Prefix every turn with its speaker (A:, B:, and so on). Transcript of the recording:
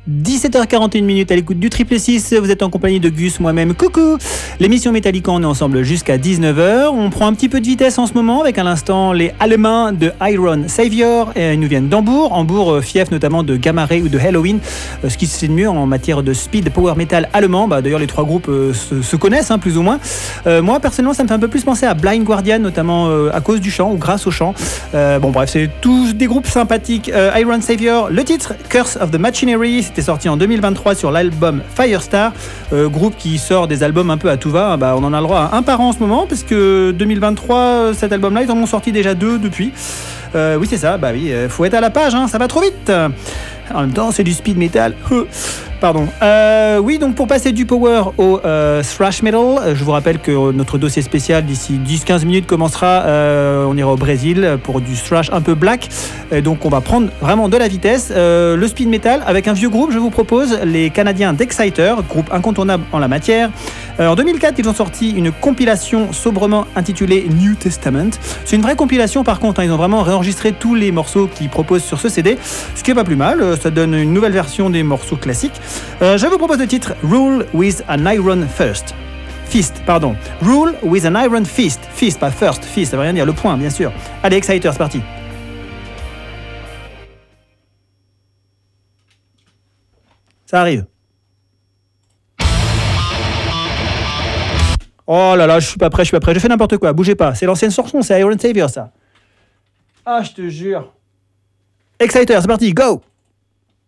A: 17h41 à l'écoute du Triple 6, vous êtes en compagnie de Gus, moi-même, coucou. L'émission Metallica, on est ensemble jusqu'à 19h. On prend un petit peu de vitesse en ce moment avec à l'instant les Allemands de Iron Savior. Ils nous viennent d'Hambourg, fief notamment de Gamma Ray ou de Halloween, ce qui se fait de mieux en matière de speed power metal allemand. D'ailleurs, les trois groupes se connaissent plus ou moins. Moi, personnellement, ça me fait un peu plus penser à Blind Guardian, notamment à cause du chant ou grâce au chant. Bref, c'est tous des groupes sympathiques. Iron Savior, le titre Curse of the Machinery, c'était sorti en 2023 sur l'album Firestar, groupe qui sort des albums un peu à tout va. On en a le droit à un par an en ce moment, parce que 2023, cet album-là, ils en ont sorti déjà 2 depuis. Oui, c'est ça, faut être à la page, ça va trop vite. En même temps, c'est du speed metal. Pardon. Oui, donc pour passer du power au thrash metal, je vous rappelle que notre dossier spécial d'ici 10-15 minutes commencera. On ira au Brésil pour du thrash un peu black. Donc on va prendre vraiment de la vitesse. Le speed metal avec un vieux groupe, je vous propose les Canadiens d'Exciter, groupe incontournable en la matière. En 2004, ils ont sorti une compilation sobrement intitulée New Testament. C'est une vraie compilation par contre, ils ont vraiment réenregistré tous les morceaux qu'ils proposent sur ce CD, ce qui est pas plus mal, ça donne une nouvelle version des morceaux classiques. Je vous propose le titre Rule with an Iron Fist. Rule with an Iron Fist. Fist, pas first. Fist, ça veut rien dire. Le point, bien sûr. Allez, Exciter, c'est parti. Ça arrive. Oh là là, je suis pas prêt. Je fais n'importe quoi. Bougez pas. C'est l'ancienne chanson, c'est Iron Savior, ça. Ah, je te jure. Exciter, c'est parti, go!